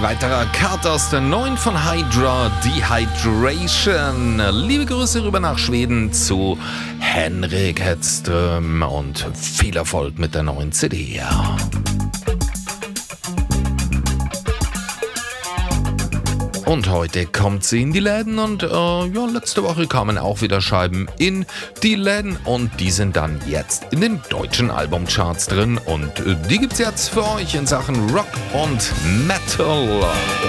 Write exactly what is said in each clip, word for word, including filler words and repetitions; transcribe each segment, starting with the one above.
weiterer Cut aus der neuen von Hydra, Dehydration. Liebe Grüße rüber nach Schweden zu Henrik Hedström und viel Erfolg mit der neuen C D. Und heute kommt sie in die Läden und äh, ja, letzte Woche kamen auch wieder Scheiben in die Läden und die sind dann jetzt in den deutschen Albumcharts drin und äh, die gibt's jetzt für euch in Sachen Rock und Metal.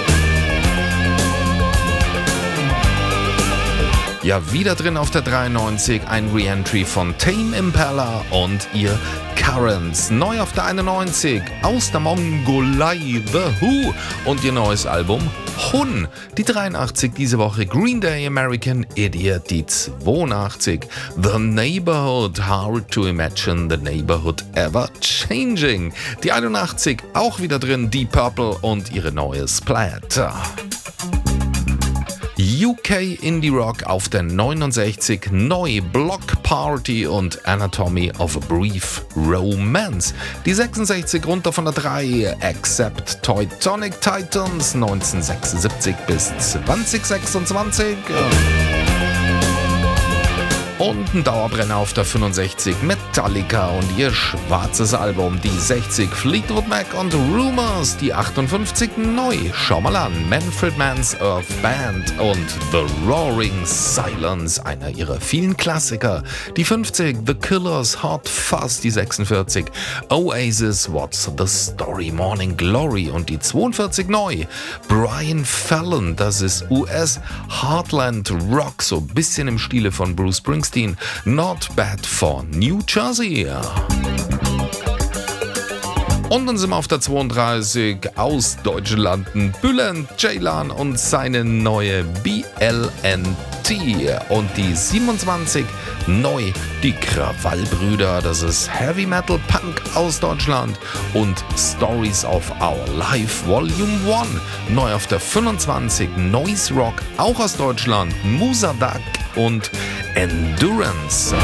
Ja, wieder drin auf der dreiundneunzig, ein Re-Entry von Tame Impala und ihr Currents. Neu auf der einundneunzig, aus der Mongolei, The Who und ihr neues Album Hun. Die dreiundachtzig diese Woche, Green Day, American Idiot. Die zweiundachtzig, The Neighborhood, Hard to Imagine the Neighborhood Ever Changing. Die einundachtzig, auch wieder drin, Deep Purple und ihre neue Splat. U K Indie Rock auf der neunundsechzig, neu Block Party und Anatomy of a Brief Romance. Die sechsundsechzig runter von der drei, Accept Teutonic Titans neunzehnhundertsechsundsiebzig bis zwanzig sechsundzwanzig. Und ein Dauerbrenner auf der fünfundsechzig, Metallica und ihr schwarzes Album, die sechzig, Fleetwood Mac und Rumors, die achtundfünfzig, neu, schau mal an, Manfred Mann's Earth Band und The Roaring Silence, einer ihrer vielen Klassiker, die fünfzig, The Killers, Hot Fuzz, die sechsundvierzig, Oasis, What's the Story, Morning Glory und die zweiundvierzig, neu, Brian Fallon, das ist U S Heartland Rock, so ein bisschen im Stile von Bruce Springsteen. Not Bad for New Jersey. Und dann sind wir auf der zweiunddreißig, aus deutschen Landen, Bülent Ceylan und seine neue B L N T. Und die siebenundzwanzig, neu, die Krawallbrüder, das ist Heavy Metal Punk aus Deutschland und Stories of Our Life Volume eins. Neu auf der fünfundzwanzig, Noise Rock, auch aus Deutschland, Musadak und Endurance.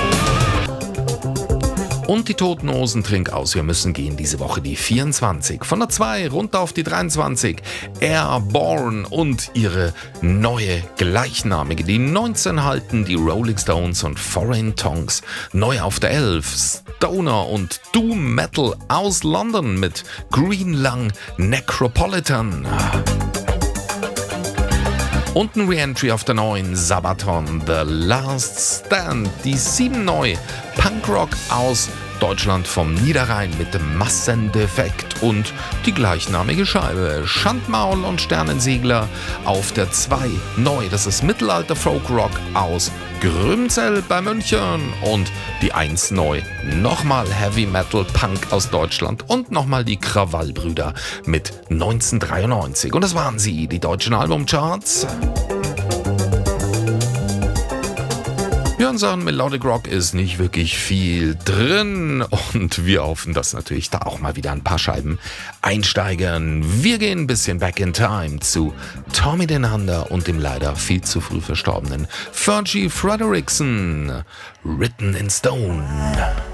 Und die Toten Hosen, Trink aus, wir müssen gehen, diese Woche die vierundzwanzig. Von der zwei runter auf die dreiundzwanzig, Airborne und ihre neue gleichnamige. Die neunzehn halten die Rolling Stones und Foreign Tongues. Neu auf der elf, Stoner und Doom Metal aus London mit Green Lung Necropolitan. Und ein Re-Entry auf der neuen, Sabaton, The Last Stand, die sieben neu, Punkrock aus Deutschland vom Niederrhein mit dem Massendefekt und die gleichnamige Scheibe, Schandmaul und Sternensegler auf der zwei, neu, das ist Mittelalter-Folkrock aus Grümzell bei München und die eins neu, nochmal Heavy Metal Punk aus Deutschland und nochmal die Krawallbrüder mit neunzehnhundertdreiundneunzig. Und das waren sie, die deutschen Albumcharts. Ja, in Sachen Melodic Rock ist nicht wirklich viel drin und wir hoffen, dass natürlich da auch mal wieder ein paar Scheiben einsteigen. Wir gehen ein bisschen back in time zu Tommy Denander und dem leider viel zu früh verstorbenen Fergie Frederiksen, Written in Stone.